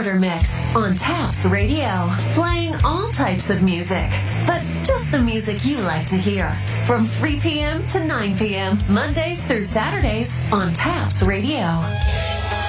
Quarter Mix on Taps Radio, playing all types of music, but just the music you like to hear. From 3 p.m. to 9 p.m., Mondays through Saturdays on Taps Radio.